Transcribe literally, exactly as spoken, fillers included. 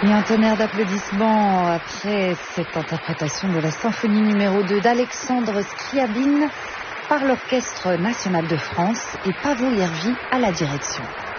Et un tonnerre d'applaudissements après cette interprétation de la symphonie numéro deux d'Alexandre Scriabine par l'Orchestre national de France et Paavo Järvi à la direction.